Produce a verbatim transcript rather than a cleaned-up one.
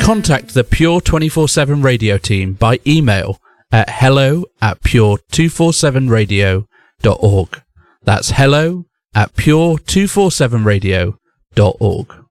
contact the Pure twenty-four seven Radio team by email at hello at pure two forty-seven radio dot org. That's hello at pure two forty-seven radio dot org.